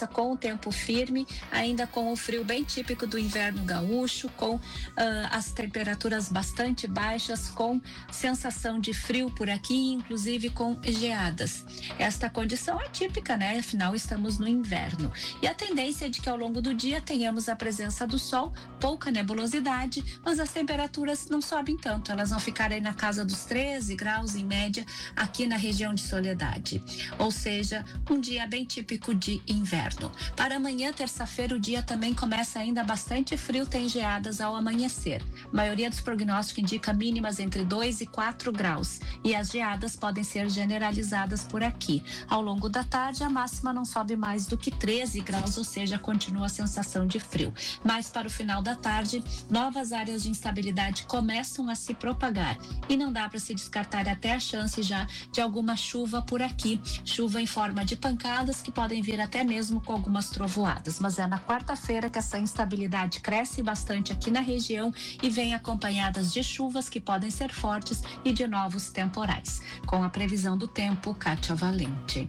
começa com o tempo firme, ainda com o frio bem típico do inverno gaúcho, com as temperaturas bastante baixas, com sensação de frio por aqui, inclusive com geadas. Esta condição é típica, né? Afinal, estamos no inverno. E a tendência é de que ao longo do dia tenhamos a presença do sol, pouca nebulosidade, mas as temperaturas não sobem tanto, elas vão ficar aí na casa dos 13 graus em média aqui na região de Soledade. Ou seja, um dia bem típico de inverno. Para amanhã, terça-feira, o dia também começa ainda bastante frio, tem geadas ao amanhecer. A maioria dos prognósticos indica mínimas entre 2 e 4 graus e as geadas podem ser generalizadas por aqui. Ao longo da tarde, a máxima não sobe mais do que 13 graus, ou seja, continua a sensação de frio. Mas para o final da tarde, novas áreas de instabilidade começam a se propagar e não dá para se descartar até a chance já de alguma chuva por aqui, chuva em forma de pancadas que podem vir até mesmo com algumas trovoadas, mas é na quarta-feira que essa instabilidade cresce bastante aqui na região e vem acompanhadas de chuvas que podem ser fortes e de novos temporais. Com a previsão do tempo, Kátia Valente.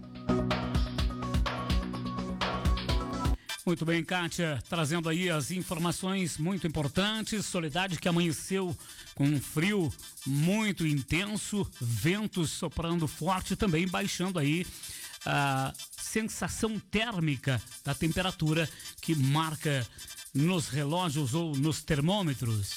Muito bem, Kátia, trazendo aí as informações muito importantes. Soledade que amanheceu com um frio muito intenso, ventos soprando forte, também baixando aí a sensação térmica da temperatura que marca nos relógios ou nos termômetros.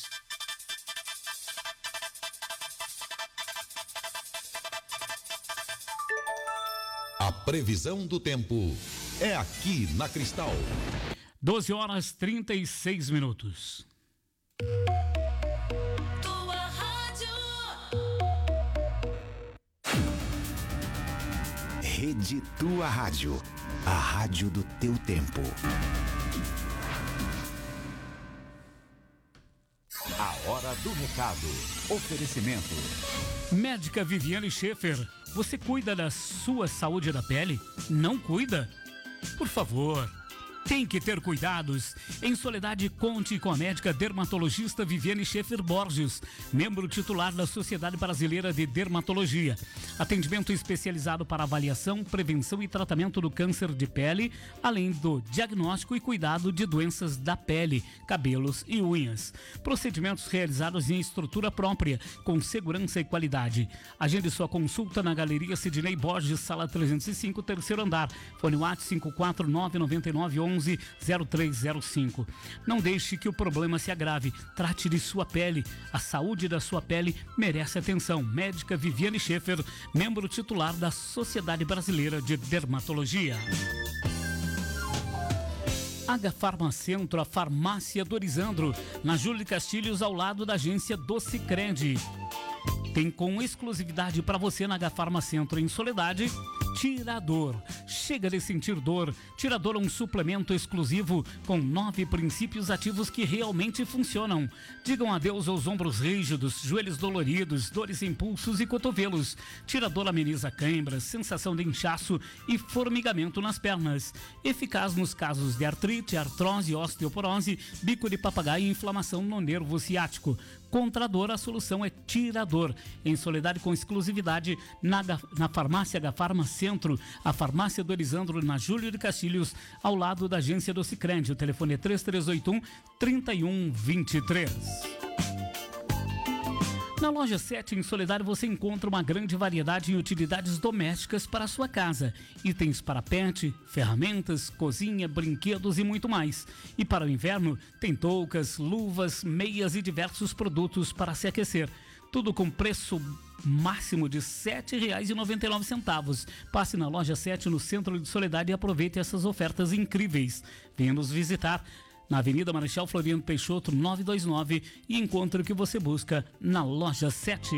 A previsão do tempo é aqui na Cristal. 12 horas 36 minutos. Tua rádio. Rede Tua Rádio. A rádio do teu tempo. A hora do recado. Oferecimento. Médica Viviane Schaefer, você cuida da sua saúde da pele? Não cuida? Por favor, tem que ter cuidados. Em Soledade, conte com a médica dermatologista Viviane Schaefer Borges, membro titular da Sociedade Brasileira de Dermatologia. Atendimento especializado para avaliação, prevenção e tratamento do câncer de pele, além do diagnóstico e cuidado de doenças da pele, cabelos e unhas. Procedimentos realizados em estrutura própria, com segurança e qualidade. Agende sua consulta na Galeria Sidney Borges, sala 305, terceiro andar. Fone WhatsApp 54999110305. Não deixe que o problema se agrave. Trate de sua pele. A saúde da sua pele merece atenção. Médica Viviane Schaefer, membro titular da Sociedade Brasileira de Dermatologia. Agafarma Centro, a farmácia do Orizandro, na Júlio de Castilhos, ao lado da agência do Sicredi. Tem com exclusividade para você na Agafarma Centro em Soledade, Tirador. Chega de sentir dor. Tirador é um suplemento exclusivo com 9 princípios ativos que realmente funcionam. Digam adeus aos ombros rígidos, joelhos doloridos, dores em pulsos e cotovelos. Tirador ameniza câimbras, sensação de inchaço e formigamento nas pernas. Eficaz nos casos de artrite, artrose, osteoporose, bico de papagaio e inflamação no nervo ciático. Contra a dor, a solução é Tirador. Em Soledade, com exclusividade na farmácia Agafarma Centro, a farmácia do Orizandro, na Júlio de Castilhos, ao lado da agência do Sicredi. O telefone é 3381-3123. Na loja 7 em Soledade você encontra uma grande variedade de utilidades domésticas para a sua casa. Itens para pet, ferramentas, cozinha, brinquedos e muito mais. E para o inverno tem toucas, luvas, meias e diversos produtos para se aquecer. Tudo com preço máximo de R$ 7,99. Passe na loja 7 no centro de Soledade e aproveite essas ofertas incríveis. Venha nos visitar na Avenida Marechal Floriano Peixoto, 929, e encontre o que você busca na loja 7.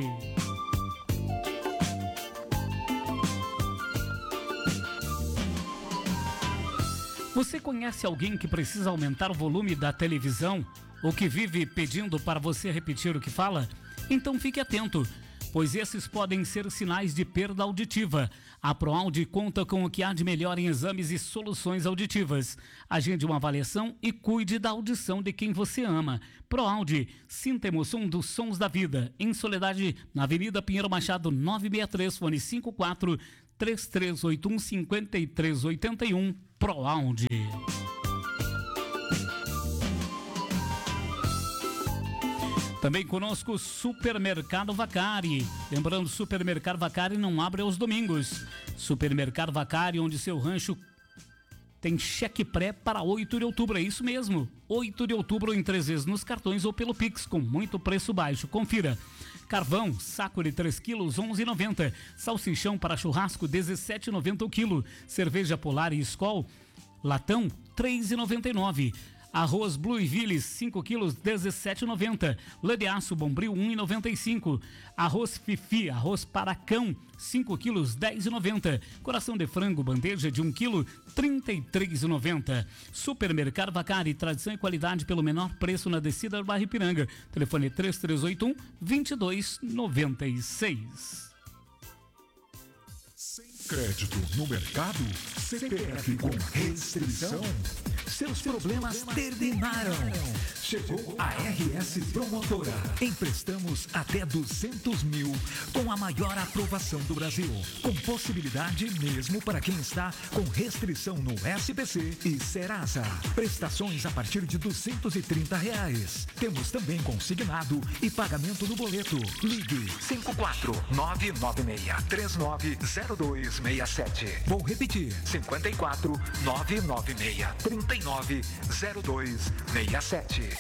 Você conhece alguém que precisa aumentar o volume da televisão ou que vive pedindo para você repetir o que fala? Então fique atento, pois esses podem ser sinais de perda auditiva. A ProAudio conta com o que há de melhor em exames e soluções auditivas. Agende uma avaliação e cuide da audição de quem você ama. ProAudio, sinta a emoção dos sons da vida. Em Soledade, na Avenida Pinheiro Machado, 963, fone 3381-5381 ProAude. Também conosco o Supermercado Vacari. Lembrando, Supermercado Vacari não abre aos domingos. Supermercado Vacari, onde seu rancho tem cheque pré para 8 de outubro. É isso mesmo, 8 de outubro em 3 vezes nos cartões ou pelo Pix, com muito preço baixo. Confira. Carvão, saco de 3 quilos, 11,90. Salsichão para churrasco, 17,90 o quilo. Cerveja Polar e Skol, latão, 3,99. Arroz Blue Ville, 5 quilos, 17,90. Lã de aço Bombril, 1,95. Arroz Fifi, arroz Paracão, 5 quilos, 10,90. Coração de frango, bandeja de 1 quilo, 33,90. Supermercado Vacari, tradição e qualidade pelo menor preço na descida do bairro Ipiranga. Telefone 3381-2296. Crédito no mercado? CPF com restrição? Seus problemas terminaram. Chegou a RS Promotora. Emprestamos até 200 mil com a maior aprovação do Brasil. Com possibilidade mesmo para quem está com restrição no SPC e Serasa. Prestações a partir de R$230. Temos também consignado e pagamento no boleto. Ligue 54996390267. Vou repetir, 54996390267.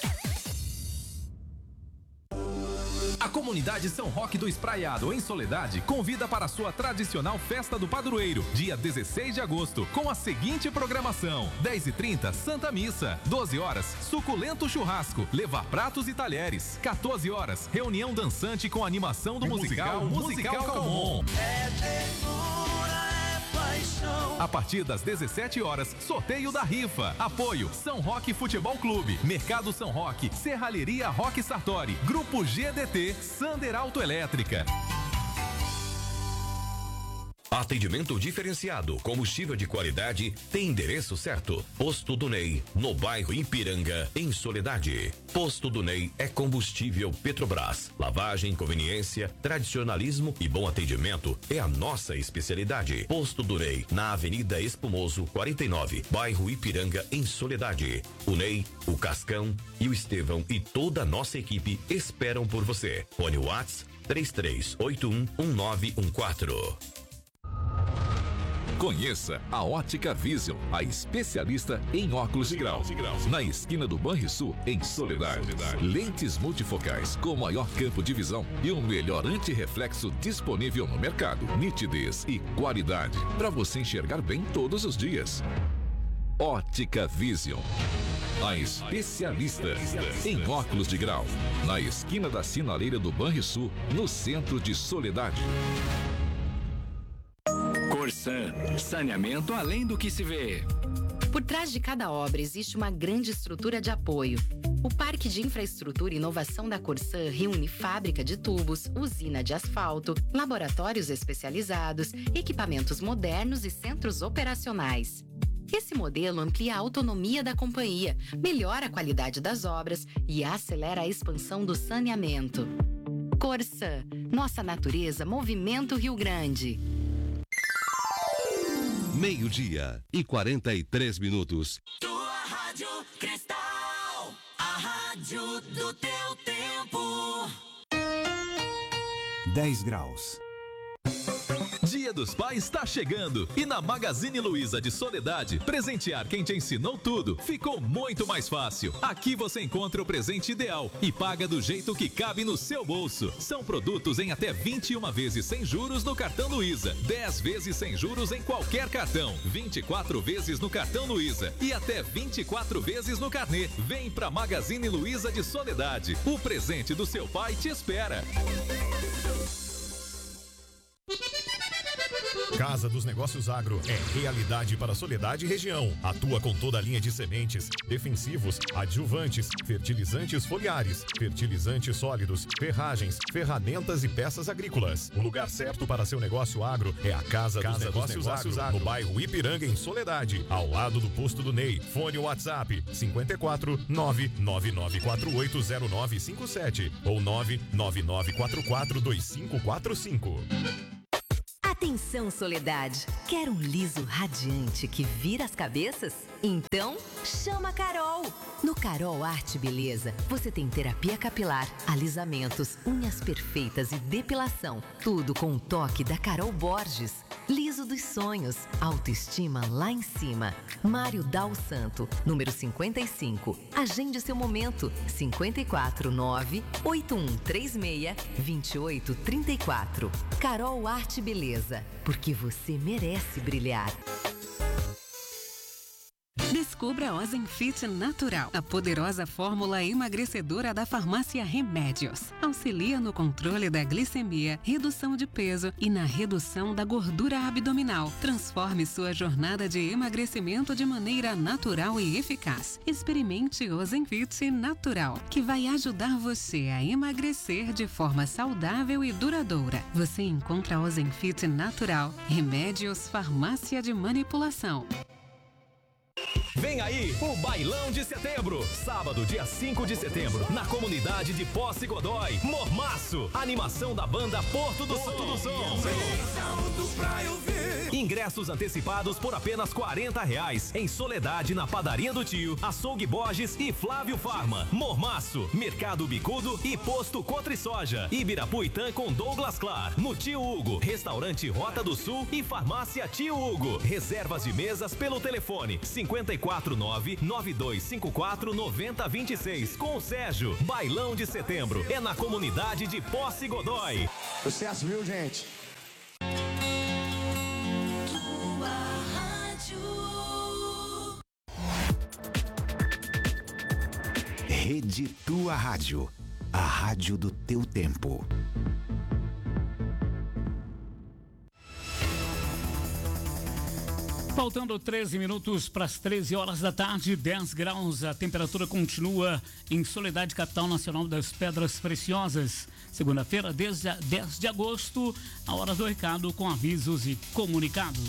A comunidade São Roque do Espraiado, em Soledade, convida para a sua tradicional Festa do Padroeiro, dia 16 de agosto, com a seguinte programação: 10h30, Santa Missa; 12 horas, suculento churrasco, levar pratos e talheres; 14 horas, reunião dançante com animação do musical Calmon. A partir das 17 horas, sorteio da rifa. Apoio São Roque Futebol Clube, Mercado São Roque, Serralheria Roque Sartori, Grupo GDT, Sander Autoelétrica. Atendimento diferenciado, combustível de qualidade, tem endereço certo. Posto do Ney, no bairro Ipiranga, em Soledade. Posto do Ney é combustível Petrobras. Lavagem, conveniência, tradicionalismo e bom atendimento é a nossa especialidade. Posto do Ney, na Avenida Espumoso, 49, bairro Ipiranga, em Soledade. O Ney, o Cascão e o Estevão e toda a nossa equipe esperam por você. Fone WhatsApp 33811914. Conheça a Ótica Vision, a especialista em óculos de grau. Na esquina do Banrisul, em Soledade. Lentes multifocais com maior campo de visão e o melhor antirreflexo disponível no mercado. Nitidez e qualidade para você enxergar bem todos os dias. Ótica Vision, a especialista em óculos de grau. Na esquina da sinaleira do Banrisul, no centro de Soledade. Corsan, saneamento além do que se vê. Por trás de cada obra existe uma grande estrutura de apoio. O Parque de Infraestrutura e Inovação da Corsan reúne fábrica de tubos, usina de asfalto, laboratórios especializados, equipamentos modernos e centros operacionais. Esse modelo amplia a autonomia da companhia, melhora a qualidade das obras e acelera a expansão do saneamento. Corsan, nossa natureza, Movimento Rio Grande. 12:43. Tua Rádio Cristal, a rádio do teu tempo. 10 graus. Dia dos Pais está chegando e na Magazine Luiza de Soledade, presentear quem te ensinou tudo ficou muito mais fácil. Aqui você encontra o presente ideal e paga do jeito que cabe no seu bolso. São produtos em até 21 vezes sem juros no cartão Luiza, 10 vezes sem juros em qualquer cartão, 24 vezes no cartão Luiza e até 24 vezes no carnê. Vem pra Magazine Luiza de Soledade. O presente do seu pai te espera. Casa dos Negócios Agro é realidade para Soledade e região. Atua com toda a linha de sementes, defensivos, adjuvantes, fertilizantes foliares, fertilizantes sólidos, ferragens, ferramentas e peças agrícolas. O lugar certo para seu negócio agro é a Casa dos Negócios Agro, no bairro Ipiranga, em Soledade, ao lado do posto do Ney. Fone WhatsApp 54 999480957 ou 999442545. Atenção, Soledade. Quer um liso radiante que vira as cabeças? Então, chama a Carol. No Carol Arte Beleza, você tem terapia capilar, alisamentos, unhas perfeitas e depilação. Tudo com um toque da Carol Borges. Liso dos sonhos, autoestima lá em cima. Mário Dal Santo, número 55. Agende seu momento. 549-8136-2834. Carol Arte Beleza, porque você merece brilhar. Descubra a Ozempic Natural, a poderosa fórmula emagrecedora da farmácia Remédios. Auxilia no controle da glicemia, redução de peso e na redução da gordura abdominal. Transforme sua jornada de emagrecimento de maneira natural e eficaz. Experimente Ozempic Natural, que vai ajudar você a emagrecer de forma saudável e duradoura. Você encontra a Ozempic Natural, Remédios Farmácia de Manipulação. Vem aí o Bailão de Setembro, sábado, dia 5 de setembro, na comunidade de Posse Godói, Mormaço, animação da banda Porto do Som. Ingressos antecipados por apenas R$40, em Soledade, na Padaria do Tio, Açougue Borges e Flávio Farma. Mormaço, Mercado Bicudo e Posto Cotrisoja. Ibirapuitã com Douglas Clar, no Tio Hugo, Restaurante Rota do Sul e Farmácia Tio Hugo. Reservas de mesas pelo telefone 549-9254-9026 com o Sérgio. Bailão de Setembro é na comunidade de Posse Godói. Sucesso, viu, gente? Rede Tua Rádio, a rádio do teu tempo. Faltando 13 minutos para as 13 horas da tarde, 10 graus, a temperatura continua em Soledade, capital nacional das Pedras Preciosas. Segunda-feira, 10 de agosto, a hora do recado com avisos e comunicados.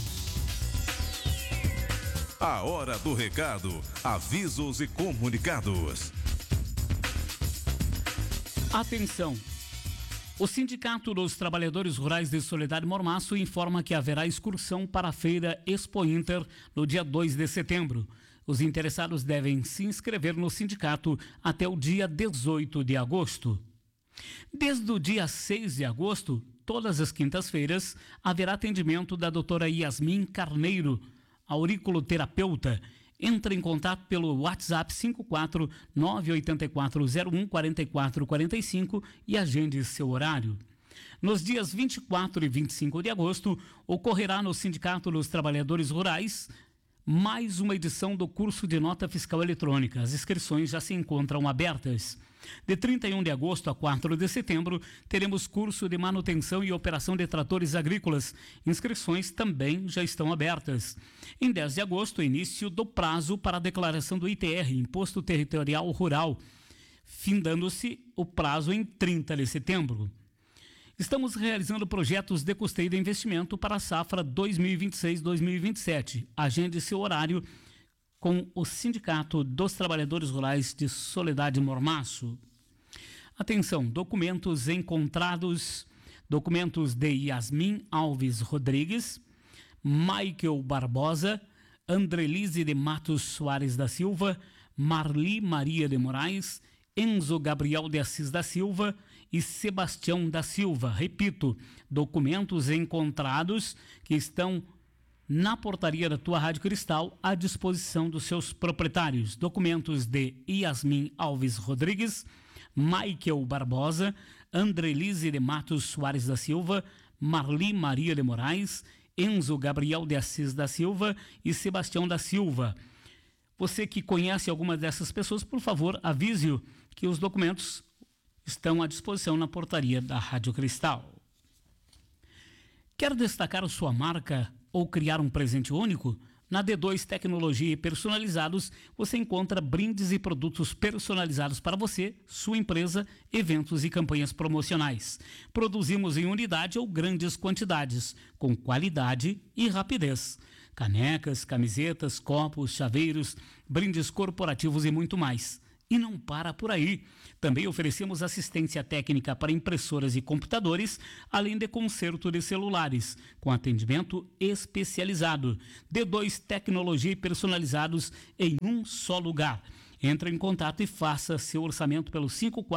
A hora do recado, avisos e comunicados. Atenção! O Sindicato dos Trabalhadores Rurais de Soledade Mormaço informa que haverá excursão para a feira Expo Inter no dia 2 de setembro. Os interessados devem se inscrever no sindicato até o dia 18 de agosto. Desde o dia 6 de agosto, todas as quintas-feiras, haverá atendimento da doutora Yasmin Carneiro, auriculoterapeuta. Entre em contato pelo WhatsApp 54984014445 e agende seu horário. Nos dias 24 e 25 de agosto, ocorrerá no Sindicato dos Trabalhadores Rurais mais uma edição do curso de nota fiscal eletrônica. As inscrições já se encontram abertas. De 31 de agosto a 4 de setembro, teremos curso de manutenção e operação de tratores agrícolas. Inscrições também já estão abertas. Em 10 de agosto, início do prazo para a declaração do ITR, Imposto Territorial Rural, findando-se o prazo em 30 de setembro. Estamos realizando projetos de custeio de investimento para a safra 2026-2027. Agende seu horário com o Sindicato dos Trabalhadores Rurais de Soledade Mormaço. Atenção, documentos encontrados, documentos de Yasmin Alves Rodrigues, Michael Barbosa, Andrelise de Matos Soares da Silva, Marli Maria de Moraes, Enzo Gabriel de Assis da Silva e Sebastião da Silva. Repito, documentos encontrados que estão na portaria da tua Rádio Cristal à disposição dos seus proprietários. Documentos de Yasmin Alves Rodrigues, Michael Barbosa, Andrelise de Matos Soares da Silva, Marli Maria de Moraes, Enzo Gabriel de Assis da Silva e Sebastião da Silva. Você que conhece alguma dessas pessoas, por favor, avise-o que os documentos estão à disposição na portaria da Rádio Cristal. Quer destacar sua marca ou criar um presente único? Na D2 Tecnologia e Personalizados, você encontra brindes e produtos personalizados para você, sua empresa, eventos e campanhas promocionais. Produzimos em unidade ou grandes quantidades, com qualidade e rapidez. Canecas, camisetas, copos, chaveiros, brindes corporativos e muito mais. E não para por aí. Também oferecemos assistência técnica para impressoras e computadores, além de conserto de celulares, com atendimento especializado. D2 Tecnologia e personalizados em um só lugar. Entre em contato e faça seu orçamento pelo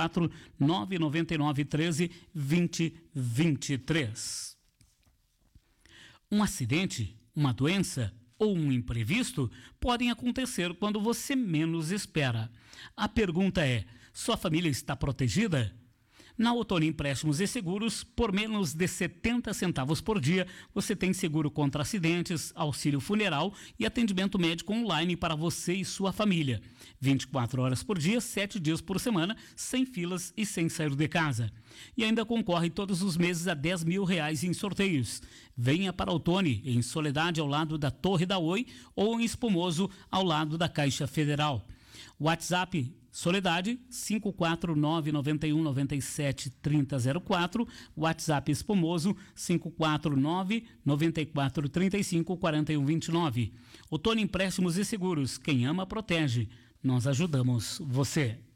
54999132023. Um acidente, uma doença ou um imprevisto podem acontecer quando você menos espera. A pergunta é: sua família está protegida? Na Ottoni Empréstimos e Seguros, por menos de 70 centavos por dia, você tem seguro contra acidentes, auxílio funeral e atendimento médico online para você e sua família. 24 horas por dia, 7 dias por semana, sem filas e sem sair de casa. E ainda concorre todos os meses a R$10 mil em sorteios. Venha para Ottoni, em Soledade, ao lado da Torre da Oi, ou em Espumoso, ao lado da Caixa Federal. WhatsApp Soledade 54991973004, WhatsApp Espumoso 54994354129. Ottoni Empréstimos e Seguros, quem ama protege. Nós ajudamos você.